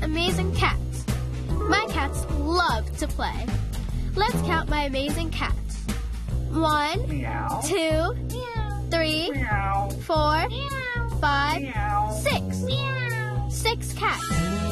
amazing cats. My cats love to play. Let's count my amazing cats. 1, Meow. 2, Meow. 3, Meow. 4, Meow. 5, Meow. 6. Meow. 6 cats.